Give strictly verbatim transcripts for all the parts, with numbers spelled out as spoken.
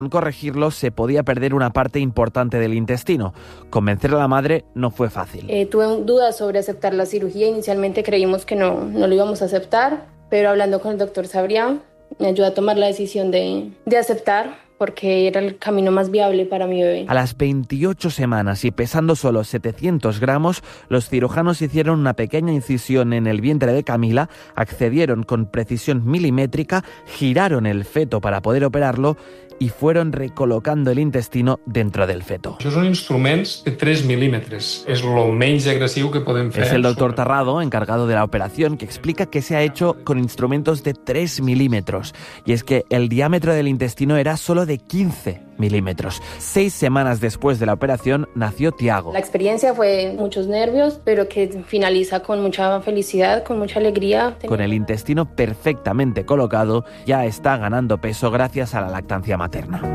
corregirlo se podía perder una parte importante del intestino. Convencer a la madre no fue fácil. Eh, tuve dudas sobre aceptar la cirugía. Inicialmente creímos que no, no lo íbamos a aceptar, pero hablando con el doctor Sabrián me ayudó a tomar la decisión de, de aceptar, porque era el camino más viable para mi bebé. A las veintiocho semanas y pesando solo setecientos gramos, los cirujanos hicieron una pequeña incisión en el vientre de Camila, accedieron con precisión milimétrica, giraron el feto para poder operarlo y fueron recolocando el intestino dentro del feto. Això són instruments de tres milímetres. És lo menys agresiu que podem fer. Es el doctor Tarrado, encargado de la operación, que explica que se ha hecho con instrumentos de tres milímetros. Y es que el diámetro del intestino era solo de quince milímetros. Seis semanas después de la operación nació Tiago. La experiencia fue muchos nervios, pero que finaliza con mucha felicidad, con mucha alegría. Con el intestino perfectamente colocado, ya está ganando peso gracias a la lactancia materna.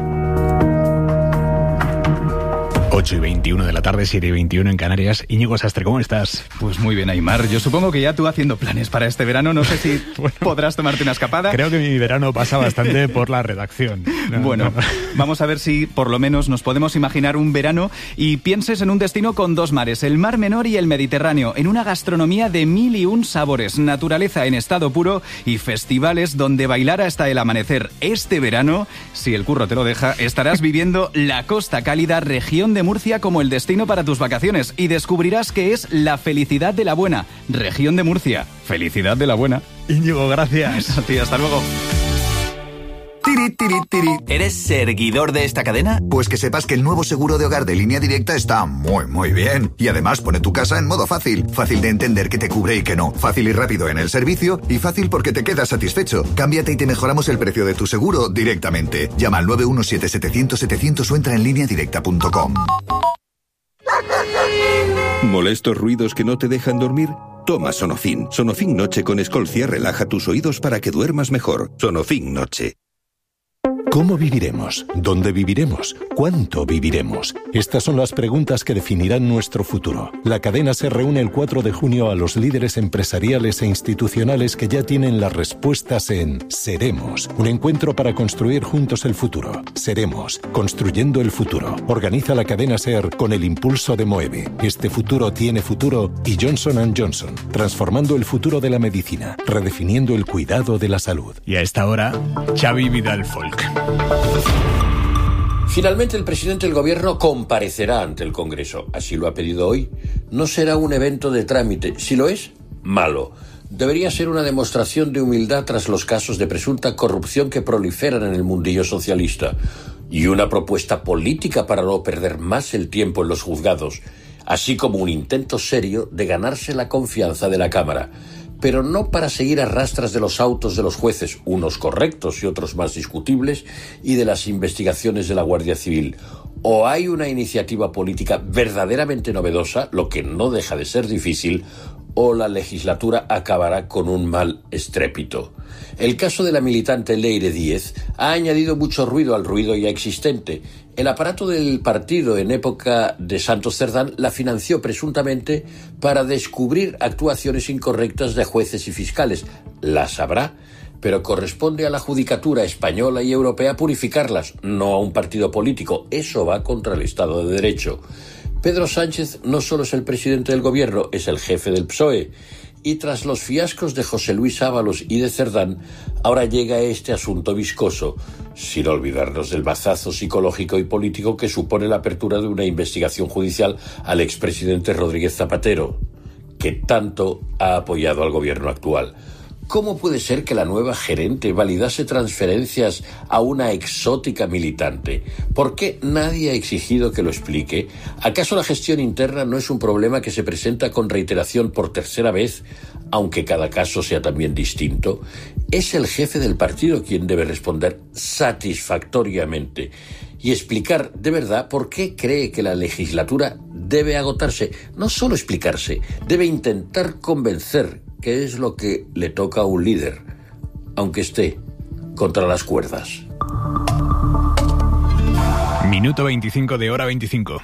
ocho y veintiuno de la tarde, siete y veintiuno en Canarias. Íñigo Sastre, ¿cómo estás? Pues muy bien, Aimar. Yo supongo que ya tú haciendo planes para este verano, no sé si bueno, podrás tomarte una escapada. Creo que mi verano pasa bastante por la redacción. No, bueno, no. Vamos a ver si por lo menos nos podemos imaginar un verano y pienses en un destino con dos mares, el Mar Menor y el Mediterráneo, en una gastronomía de mil y un sabores, naturaleza en estado puro y festivales donde bailar hasta el amanecer. Este verano, si el curro te lo deja, estarás viviendo la Costa Cálida, región de Murcia, como el destino para tus vacaciones y descubrirás que es la felicidad de la buena. Región de Murcia, felicidad de la buena. Íñigo, gracias. A ti, hasta luego. Tiri, tiri, tiri. ¿Eres seguidor de esta cadena? Pues que sepas que el nuevo seguro de hogar de Línea Directa está muy, muy bien. Y además pone tu casa en modo fácil. Fácil de entender qué te cubre y qué no. Fácil y rápido en el servicio. Y fácil porque te quedas satisfecho. Cámbiate y te mejoramos el precio de tu seguro directamente. Llama al nueve uno siete, setecientos, setecientos o entra en línea directa punto com. ¿Molestos ruidos que no te dejan dormir? Toma Sonofin. Sonofin Noche con Escolcia relaja tus oídos para que duermas mejor. Sonofin Noche. ¿Cómo viviremos? ¿Dónde viviremos? ¿Cuánto viviremos? Estas son las preguntas que definirán nuestro futuro. La cadena se reúne el cuatro de junio a los líderes empresariales e institucionales que ya tienen las respuestas en Seremos, un encuentro para construir juntos el futuro. Seremos, construyendo el futuro. Organiza la cadena SER con el impulso de Moeve. Este futuro tiene futuro y Johnson and Johnson, transformando el futuro de la medicina, redefiniendo el cuidado de la salud. Y a esta hora, Xavi Vidal Folk. Finalmente, el presidente del gobierno comparecerá ante el Congreso. Así lo ha pedido hoy. No será un evento de trámite. Si lo es, malo. Debería ser una demostración de humildad tras los casos de presunta corrupción que proliferan en el mundillo socialista. Y una propuesta política para no perder más el tiempo en los juzgados. Así como un intento serio de ganarse la confianza de la Cámara. Pero no para seguir a rastras de los autos de los jueces, unos correctos y otros más discutibles, y de las investigaciones de la Guardia Civil. O hay una iniciativa política verdaderamente novedosa, lo que no deja de ser difícil, o la legislatura acabará con un mal estrépito. El caso de la militante Leire Díez ha añadido mucho ruido al ruido ya existente. El aparato del partido en época de Santos Cerdán la financió presuntamente para descubrir actuaciones incorrectas de jueces y fiscales. Las habrá, pero corresponde a la judicatura española y europea purificarlas, no a un partido político. Eso va contra el Estado de Derecho. Pedro Sánchez no solo es el presidente del gobierno, es el jefe del P S O E. Y tras los fiascos de José Luis Ábalos y de Cerdán, ahora llega este asunto viscoso, sin olvidarnos del mazazo psicológico y político que supone la apertura de una investigación judicial al expresidente Rodríguez Zapatero, que tanto ha apoyado al gobierno actual. ¿Cómo puede ser que la nueva gerente validase transferencias a una exótica militante? ¿Por qué nadie ha exigido que lo explique? ¿Acaso la gestión interna no es un problema que se presenta con reiteración por tercera vez, aunque cada caso sea también distinto? Es el jefe del partido quien debe responder satisfactoriamente y explicar de verdad por qué cree que la legislatura debe agotarse. No solo explicarse, debe intentar convencer, que es lo que le toca a un líder, aunque esté contra las cuerdas. Minuto veinticinco de hora veinticinco.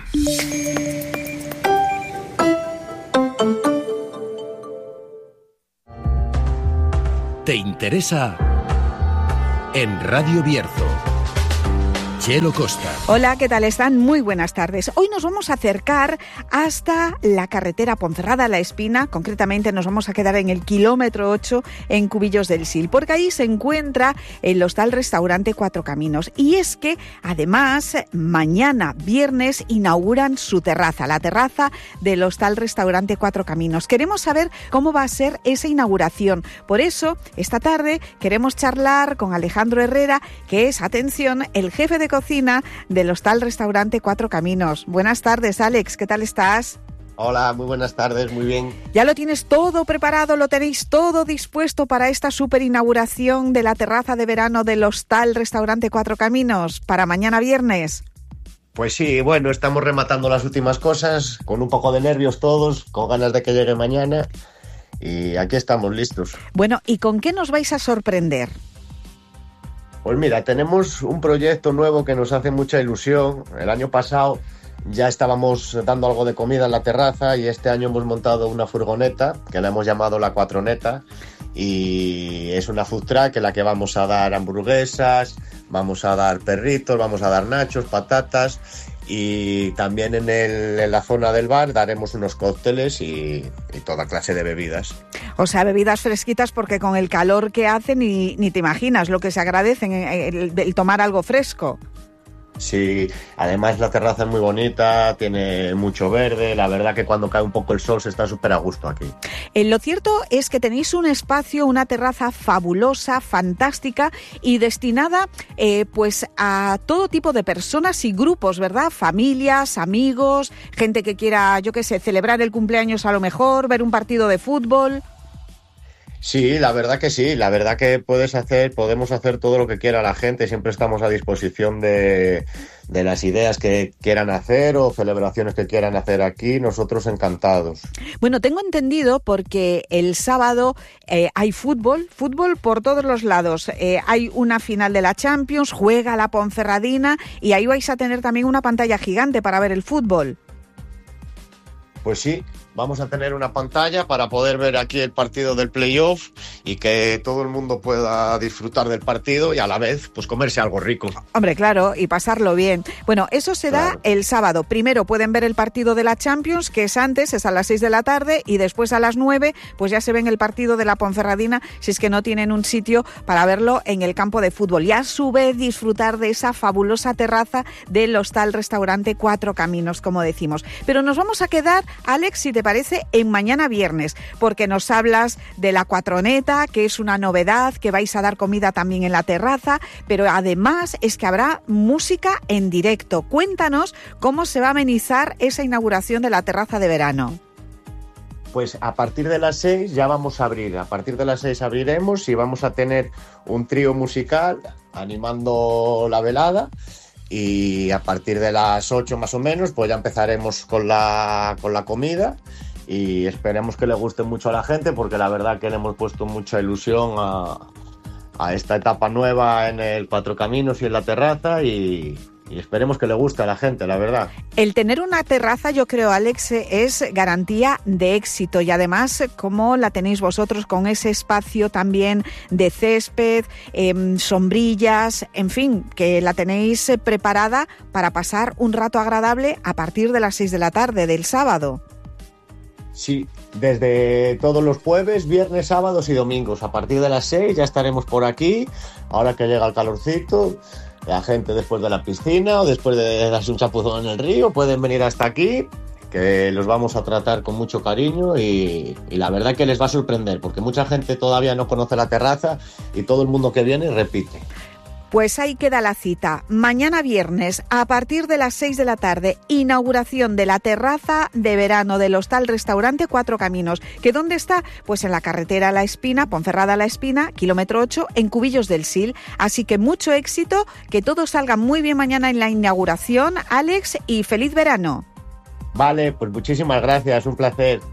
¿Te interesa? En Radio Bierzo. Chelo Costa. Hola, ¿qué tal están? Muy buenas tardes. Hoy nos vamos a acercar hasta la carretera Ponferrada-La Espina. Concretamente nos vamos a quedar en el kilómetro ocho en Cubillos del Sil, porque ahí se encuentra el hostal-restaurante Cuatro Caminos. Y es que, además, mañana viernes inauguran su terraza, la terraza del hostal-restaurante Cuatro Caminos. Queremos saber cómo va a ser esa inauguración. Por eso, esta tarde queremos charlar con Alejandro Herrera, que es, atención, el jefe de cocina del hostal-restaurante Cuatro Caminos. Buenas tardes, Alex, ¿qué tal estás? Hola, muy buenas tardes, muy bien. ¿Ya lo tienes todo preparado, lo tenéis todo dispuesto para esta super inauguración de la terraza de verano del hostal-restaurante Cuatro Caminos para mañana viernes? Pues sí, bueno, estamos rematando las últimas cosas, con un poco de nervios todos, con ganas de que llegue mañana, y aquí estamos listos. Bueno, ¿y con qué nos vais a sorprender? Pues mira, tenemos un proyecto nuevo que nos hace mucha ilusión. El año pasado ya estábamos dando algo de comida en la terraza y este año hemos montado una furgoneta que la hemos llamado la Cuatroneta, y es una food truck en la que vamos a dar hamburguesas, vamos a dar perritos, vamos a dar nachos, patatas, y también en, el, en la zona del bar daremos unos cócteles y, y toda clase de bebidas. O sea, bebidas fresquitas, porque con el calor que hace ni, ni te imaginas lo que se agradece el, el tomar algo fresco. Sí, además la terraza es muy bonita, tiene mucho verde, la verdad que cuando cae un poco el sol se está súper a gusto aquí. Eh, lo cierto es que tenéis un espacio, una terraza fabulosa, fantástica y destinada eh, pues a todo tipo de personas y grupos, ¿verdad? Familias, amigos, gente que quiera, yo qué sé, celebrar el cumpleaños a lo mejor, ver un partido de fútbol. Sí, la verdad que sí, la verdad que puedes hacer, podemos hacer todo lo que quiera la gente, siempre estamos a disposición de, de las ideas que quieran hacer o celebraciones que quieran hacer aquí, nosotros encantados. Bueno, tengo entendido porque el sábado eh, hay fútbol, fútbol por todos los lados, eh, hay una final de la Champions, juega la Ponferradina y ahí vais a tener también una pantalla gigante para ver el fútbol. Pues sí, vamos a tener una pantalla para poder ver aquí el partido del playoff y que todo el mundo pueda disfrutar del partido y a la vez pues comerse algo rico. Hombre, claro, y pasarlo bien. Bueno, eso se da claro. El sábado. Primero pueden ver el partido de la Champions, que es antes, es a las seis de la tarde, y después a las nueve pues ya se ven el partido de la Ponferradina, si es que no tienen un sitio para verlo en el campo de fútbol. Y a su vez disfrutar de esa fabulosa terraza del hostal-restaurante Cuatro Caminos, como decimos. Pero nos vamos a quedar, Alex, si te parece, en mañana viernes, porque nos hablas de la Cuatroneta, que es una novedad, que vais a dar comida también en la terraza, pero además es que habrá música en directo. Cuéntanos cómo se va a amenizar esa inauguración de la terraza de verano. Pues a partir de las seis ya vamos a abrir, a partir de las seis abriremos y vamos a tener un trío musical animando la velada. Y a partir de las ocho más o menos, pues ya empezaremos con la, con la comida y esperemos que le guste mucho a la gente, porque la verdad que le hemos puesto mucha ilusión a, a esta etapa nueva en el Cuatro Caminos y en la terraza y, y esperemos que le guste a la gente, la verdad. El tener una terraza, yo creo, Alex, es garantía de éxito y además, como la tenéis vosotros con ese espacio también de césped, eh, sombrillas, en fin, que la tenéis preparada para pasar un rato agradable a partir de las seis de la tarde del sábado. Sí, desde todos los jueves, viernes, sábados y domingos. A partir de las seis ya estaremos por aquí, ahora que llega el calorcito. La gente después de la piscina o después de darse un chapuzón en el río pueden venir hasta aquí, que los vamos a tratar con mucho cariño y, y la verdad que les va a sorprender, porque mucha gente todavía no conoce la terraza y todo el mundo que viene repite. Pues ahí queda la cita. Mañana viernes, a partir de las seis de la tarde, inauguración de la terraza de verano del hostal-restaurante Cuatro Caminos. ¿Que dónde está? Pues en la carretera La Espina, Ponferrada-La Espina, kilómetro ocho, en Cubillos del Sil. Así que mucho éxito, que todo salga muy bien mañana en la inauguración, Alex, y feliz verano. Vale, pues muchísimas gracias, un placer.